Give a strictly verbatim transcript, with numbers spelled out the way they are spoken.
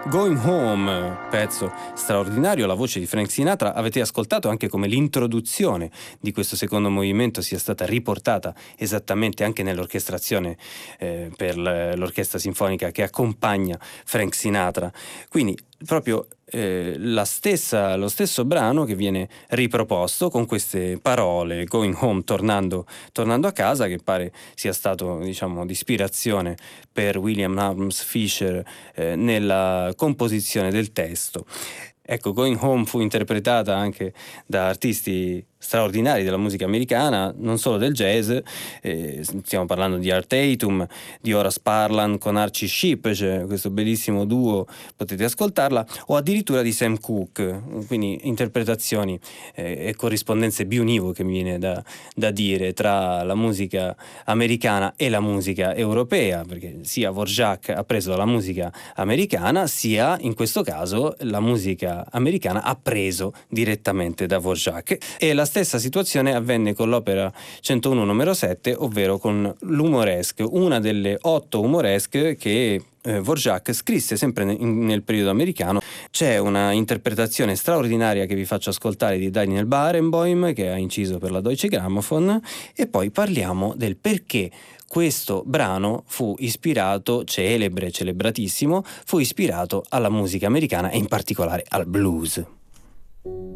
Going Home, pezzo straordinario, la voce di Frank Sinatra. Avete ascoltato anche come l'introduzione di questo secondo movimento sia stata riportata esattamente anche nell'orchestrazione eh, per l'orchestra sinfonica che accompagna Frank Sinatra. Quindi proprio eh, la stessa, lo stesso brano che viene riproposto con queste parole, Going Home, tornando, tornando a casa, che pare sia stato, diciamo, di ispirazione per William Adams Fisher eh, nella composizione del testo. Ecco, Going Home fu interpretata anche da artisti straordinari della musica americana, non solo del jazz. Eh, stiamo parlando di Art Tatum, di Horace Parlan con Archie Shepp, cioè questo bellissimo duo, potete ascoltarla, o addirittura di Sam Cooke, quindi interpretazioni eh, e corrispondenze biunivoche, mi viene da, da dire, tra la musica americana e la musica europea, perché sia Dvorak ha preso dalla musica americana, sia in questo caso la musica americana ha preso direttamente da Dvorak. E la stessa situazione avvenne con l'opera centouno numero sette, ovvero con l'Humoresque, una delle otto Humoresque che eh, Dvorak scrisse sempre ne- in, nel periodo americano. C'è una interpretazione straordinaria che vi faccio ascoltare di Daniel Barenboim, che ha inciso per la Deutsche Grammophon, e poi parliamo del perché questo brano fu ispirato, celebre, celebratissimo, fu ispirato alla musica americana e in particolare al blues.